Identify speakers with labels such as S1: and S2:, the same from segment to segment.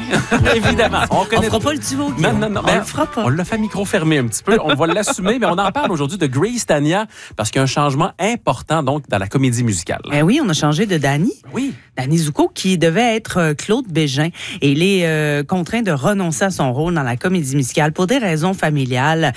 S1: Évidemment. On
S2: fera pas le duo.
S1: Non.
S2: On le fera pas.
S1: On l'a fait micro fermé un petit peu. On va l'assumer, mais on en parle aujourd'hui de Grace, Tania, parce qu'il y a un changement important donc dans la comédie musicale.
S2: Oui, on a changé de Danny.
S1: Oui.
S2: Danny Zuko, qui devait être Claude Bégin. Et il est contraint de renoncer à son rôle dans la comédie musicale pour des raisons familiales.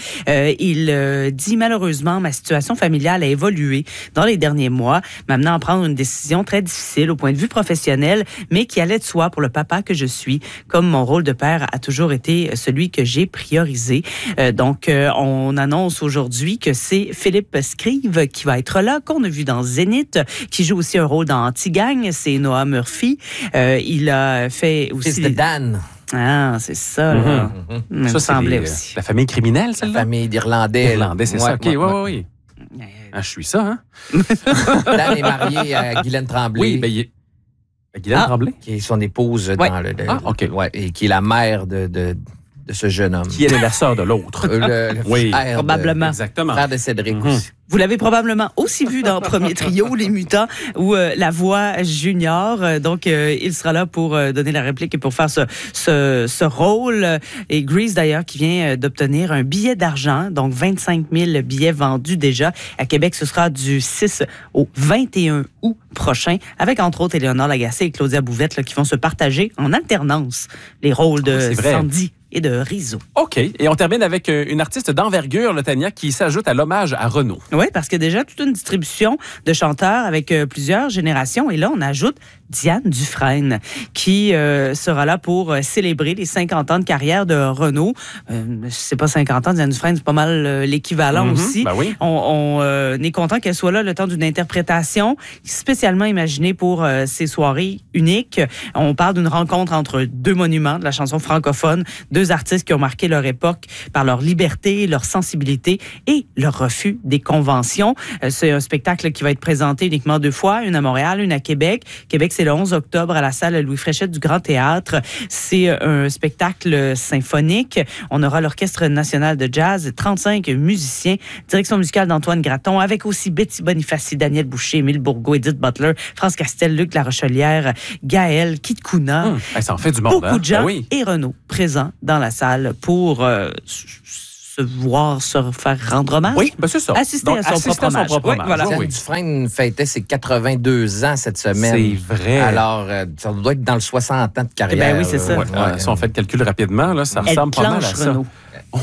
S2: Il dit malheureusement, ma situation familiale a évolué dans les derniers mois, m'amenant à prendre une décision très difficile au point de vue professionnel, mais qui allait de soi pour le papa que je suis, comme mon rôle de père a toujours été celui que j'ai priorisé. Donc, on annonce aujourd'hui que c'est Philippe Scrive qui va être là, qu'on a vu dans Zénith, qui joue aussi un rôle dans Anti-Gang. C'est Noah Murphy. Il a fait aussi...
S3: Fils de Dan.
S2: Ah, c'est ça, là. Il me
S1: Ça,
S2: semblait
S1: c'est
S2: aussi.
S1: la famille criminelle,
S3: La
S1: celle-là?
S3: famille d'Irlandais.
S1: Irlandais, c'est ça. OK, oui. Ah, je suis ça, hein?
S3: Dan est marié à Guylaine Tremblay.
S1: Oui, bien, Guylaine Tremblay?
S3: Qui est son épouse dans le...
S1: OK.
S3: Ouais, et qui est la mère de ce jeune homme.
S1: Qui est la sœur de l'autre.
S3: Le
S1: Oui,
S3: frère
S2: probablement.
S1: Exactement.
S3: Frère de Cédric aussi.
S2: Vous l'avez probablement aussi vu dans Premier Trio, Les Mutants, ou La Voix Junior. Donc, il sera là pour donner la réplique et pour faire ce rôle. Et Grease, d'ailleurs, qui vient d'obtenir un billet d'argent, donc 25 000 billets vendus déjà. À Québec, ce sera du 6 au 21 août prochain, avec entre autres Éléonore Lagacé et Claudia Bouvette là, qui vont se partager en alternance les rôles de Sandy et de Rizzo.
S1: OK. Et on termine avec une artiste d'envergure, le Tania, qui s'ajoute à l'hommage à Renaud.
S2: Oui, parce que déjà toute une distribution de chanteurs avec plusieurs générations. Et là, on ajoute Diane Dufresne, qui sera là pour célébrer les 50 ans de carrière de Renaud. C'est pas 50 ans, Diane Dufresne, c'est pas mal l'équivalent aussi.
S1: Ben oui.
S2: On est content qu'elle soit là le temps d'une interprétation spécialement imaginée pour ces soirées uniques. On parle d'une rencontre entre deux monuments de la chanson francophone, deux artistes qui ont marqué leur époque par leur liberté, leur sensibilité et leur refus des conventions. C'est un spectacle qui va être présenté uniquement 2 fois, une à Montréal, une à Québec. Québec, c'est le 11 octobre à la salle Louis Fréchette du Grand Théâtre. C'est un spectacle symphonique. On aura l'Orchestre national de jazz, 35 musiciens, direction musicale d'Antoine Gratton, avec aussi Betty Bonifaci, Daniel Boucher, Émile Bourgault, Edith Butler, France Castel, Luc Larochelière, Gaël, Kit Kuna.
S1: Ça en fait du monde,
S2: beaucoup de gens
S1: Ben oui.
S2: et Renaud présents dans la salle pour se faire rendre hommage.
S1: Oui, ben c'est ça.
S2: Assister à son propre hommage.
S1: Oui, voilà.
S3: Diane Dufresne fêtait ses 82 ans cette semaine.
S1: C'est vrai.
S3: Alors, ça doit être dans le 60 ans de carrière.
S2: Ben oui, c'est ça.
S1: Si on fait le calcul rapidement, là, ça ressemble pas mal à ça.
S2: Renaud.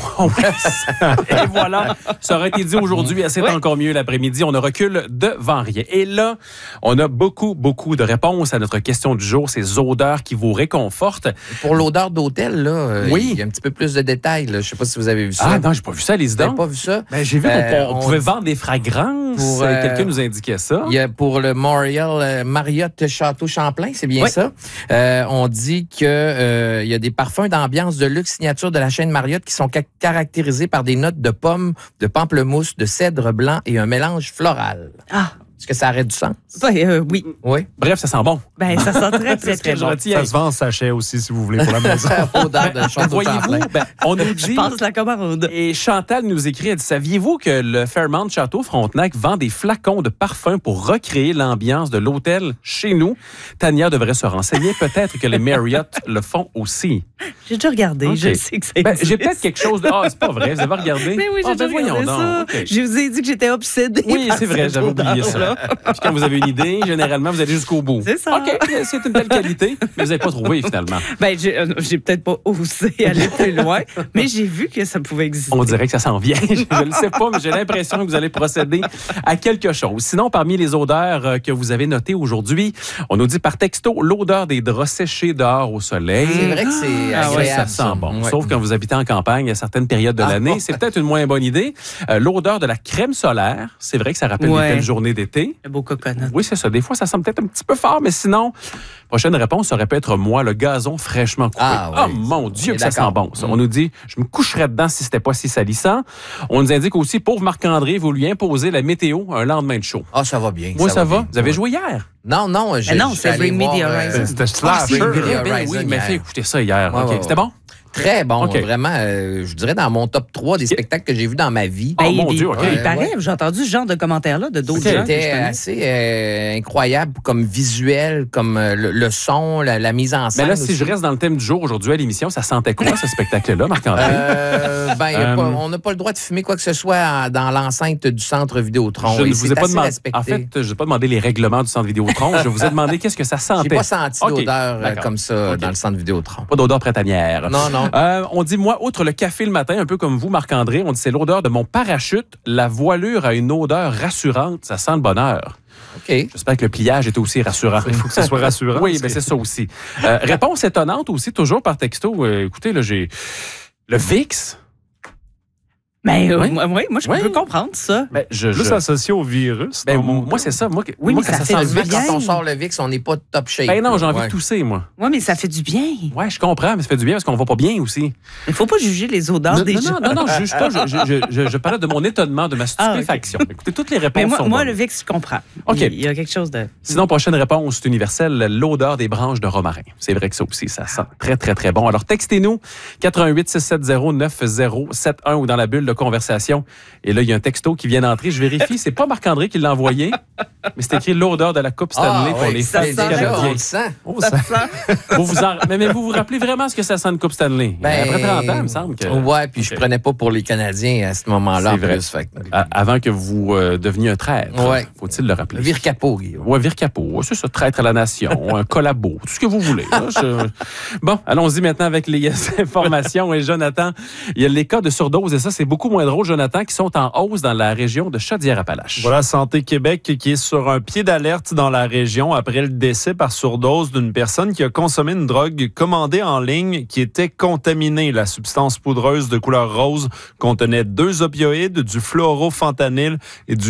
S1: Et voilà, ça aurait été dit aujourd'hui, c'est encore mieux l'après-midi. On ne recule devant rien. Et là, on a beaucoup de réponses à notre question du jour, ces odeurs qui vous réconfortent.
S3: Pour l'odeur d'hôtel, là,
S1: oui.
S3: Il y a un petit peu plus de détails. Là. Je ne sais pas si vous avez vu ça.
S1: Ah non, j'ai pas vu ça, les
S3: Vous n'avez
S1: idées.
S3: pas vu ça?
S1: Ben, j'ai vu qu'on pouvait vendre des fragrances. Quelqu'un nous indiquait ça.
S3: Il y a pour le Marriott Château Champlain, c'est bien ça. On dit que il y a des parfums d'ambiance de luxe signature de la chaîne Marriott qui sont caractérisés par des notes de pommes, de pamplemousse, de cèdre blanc et un mélange floral.
S2: Ah!
S3: Est-ce que ça aurait du sens?
S2: Oui.
S3: Oui.
S1: Bref, ça sent bon.
S2: Ben, ça sent très bon.
S4: Ça se vend en sachet aussi, si vous voulez, pour la maison.
S3: Odeur de Château Champlain.
S1: Voyez-vous, on nous dit...
S2: Je passe la commande.
S1: Et Chantal nous écrit, elle dit, saviez-vous que le Fairmont Château Frontenac vend des flacons de parfum pour recréer l'ambiance de l'hôtel chez nous? Tania devrait se renseigner. Peut-être que les Marriott le font aussi.
S2: J'ai déjà regardé.
S1: Okay.
S2: Je sais que ça existe.
S1: J'ai peut-être quelque chose de... Ah, c'est pas vrai. Vous avez regardé?
S2: Mais oui, j'ai déjà regardé ça.
S1: Okay.
S2: Je vous ai dit que j'étais obsédée.
S1: Oui, c'est vrai, j'avais oublié ça. Puis quand vous avez une idée, généralement, vous allez jusqu'au bout.
S2: C'est ça.
S1: OK, c'est une belle qualité, mais vous n'avez pas trouvé, finalement.
S2: Ben, j'ai peut-être pas osé aller plus loin, mais j'ai vu que ça pouvait exister.
S1: On dirait que ça s'en vient. Je ne sais pas, mais j'ai l'impression que vous allez procéder à quelque chose. Sinon, parmi les odeurs que vous avez notées aujourd'hui, on nous dit par texto l'odeur des draps séchés dehors au soleil.
S3: C'est vrai que c'est agréable.
S1: Ça sent bon.
S3: Ouais.
S1: Sauf quand vous habitez en campagne à certaines périodes de l'année, c'est peut-être une moins bonne idée. L'odeur de la crème solaire, c'est vrai que ça rappelle des belles journées d'été.
S2: Le beau coconut.
S1: Oui, c'est ça. Des fois, ça semble peut-être un petit peu fort, mais sinon, prochaine réponse, ça aurait pu être moi, le gazon fraîchement coupé.
S3: Ah, oui.
S1: Oh mon Dieu, que ça sent
S3: D'accord.
S1: bon. Ça. On nous dit, je me coucherais dedans si c'était pas si salissant. On nous indique aussi, pauvre Marc-André, vous lui imposez la météo un lendemain de show.
S3: Ah, ça va bien.
S1: Moi, ça va.
S3: bien.
S1: Vous avez joué hier?
S3: Non, non.
S2: Non, c'est Bring Me the Horizon.
S4: C'était
S1: Ah, c'est
S4: Slasher.
S1: vrai, ben
S3: Horizon
S1: oui, mais
S3: hier.
S1: fait écouter ça hier.
S3: Ouais,
S1: OK.
S3: ouais,
S1: C'était bon?
S3: Très bon,
S1: OK.
S3: vraiment, je dirais dans mon top 3 des spectacles que j'ai vus dans ma vie.
S1: Oh, mon Dieu, OK.
S2: Il paraît, j'ai entendu ce genre de commentaires-là de d'autres
S1: OK.
S2: gens. que je
S3: C'était
S2: connais.
S3: assez incroyable comme visuel, comme le son, la mise en scène.
S1: Mais là, si
S3: aussi.
S1: je reste dans le thème du jour aujourd'hui à l'émission, ça sentait quoi, ce spectacle-là, Marc-André?
S3: On n'a pas le droit de fumer quoi que ce soit dans l'enceinte du centre Vidéotron.
S1: Je ne
S3: Et
S1: vous ai
S3: c'est
S1: pas
S3: assez
S1: demandé.
S3: respecté.
S1: En fait, je n'ai pas demandé les règlements du centre Vidéotron. Je vous ai demandé qu'est-ce que ça sentait.
S3: J'ai pas senti
S1: OK.
S3: l'odeur
S1: D'accord.
S3: comme ça
S1: OK.
S3: dans le centre Vidéotron.
S1: Pas d'odeur printanière.
S3: Non, non.
S1: On dit, moi, outre le café le matin, un peu comme vous, Marc-André, on dit c'est l'odeur de mon parachute. La voilure a une odeur rassurante. Ça sent le bonheur.
S3: OK.
S1: J'espère que le pliage était aussi rassurant.
S4: Il faut que ce soit rassurant.
S1: Oui, mais c'est ça aussi. Réponse étonnante aussi, toujours par texto. Écoutez, là, j'ai le VIX.
S2: Mais
S1: Oui.
S2: moi, je
S1: Oui.
S2: peux comprendre ça.
S1: Ben,
S4: Plus associé au virus.
S1: ben,
S4: dans mon
S1: moi,
S4: cas.
S1: c'est ça. Moi,
S2: Oui,
S1: moi,
S2: mais ça fait
S1: sent
S2: du
S1: le
S2: bien.
S1: VIX.
S3: Quand on sort le VIX, on n'est pas top shape.
S1: Ben non, j'ai envie
S3: Ouais.
S1: de tousser, moi.
S2: Oui, mais ça fait du bien.
S1: Ouais, je comprends, mais ça fait du bien parce qu'on va pas bien aussi.
S2: Il faut pas juger les odeurs des gens.
S1: Non, je juge pas. Je parlais de mon étonnement, de ma stupéfaction. Écoutez, toutes les réponses
S2: Mais
S1: sont
S2: moi
S1: bonnes.
S2: le VIX, je comprends.
S1: OK.
S2: Il y a quelque chose de...
S1: Sinon, prochaine réponse, c'est universelle, l'odeur des branches de romarin. C'est vrai que ça aussi, ça sent très, très, très bon. Alors, textez-nous 88 670 9071 ou dans la bulle de conversation. Et là, il y a un texto qui vient d'entrer. Je vérifie, c'est pas Marc-André qui l'a envoyé, mais c'est écrit l'odeur de la Coupe Stanley pour les
S2: ça
S1: fans
S2: sent
S1: du
S2: déjà,
S3: on
S1: Canadien.
S3: le sent.
S1: Oh, ça- mais vous vous rappelez vraiment ce que ça sent une Coupe Stanley? Après 30 ans, il me semble que...
S3: Ouais, puis je
S1: OK.
S3: prenais pas pour les Canadiens à ce moment-là.
S1: C'est
S3: en
S1: vrai.
S3: plus, fait que-
S1: Avant que vous deveniez un traître,
S3: Ouais.
S1: faut-il le rappeler?
S3: Vire capot, Guillaume.
S1: Ouais, vire capot, ouais, c'est ça, traître à la nation, un collabo, tout ce que vous voulez. Là, Bon, allons-y maintenant avec les informations. Et Jonathan, il y a les cas de surdose, et ça, c'est beaucoup moins drôle, Jonathan, qui sont en hausse dans la région de Chaudière-Appalaches.
S4: Voilà, Santé Québec qui est sur un pied d'alerte dans la région après le décès par surdose d'une personne qui a consommé une drogue commandée en ligne qui était contaminée. La substance poudreuse de couleur rose contenait 2 opioïdes, du fluorofentanyl et du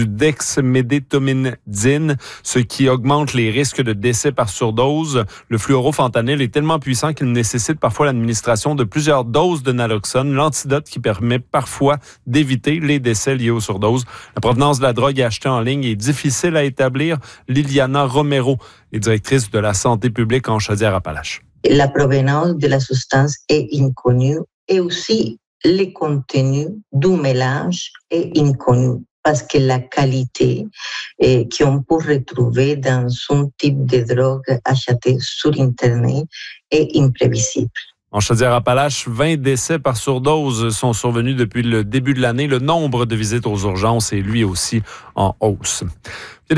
S4: dexmédétomidine, ce qui augmente les risques de décès par surdose. Le fluorofentanyl est tellement puissant qu'il nécessite parfois l'administration de plusieurs doses de naloxone, l'antidote qui permet parfois d'éviter les décès liés aux surdoses. La provenance de la drogue achetée en ligne est difficile à établir. Liliana Romero est directrice de la santé publique en Chaudière-Appalaches.
S5: La provenance de la substance est inconnue et aussi le contenu du mélange est inconnu parce que la qualité qu'on peut retrouver dans un type de drogue achetée sur Internet est imprévisible.
S4: En Chaudière-Appalaches, 20 décès par surdose sont survenus depuis le début de l'année. Le nombre de visites aux urgences est lui aussi en hausse.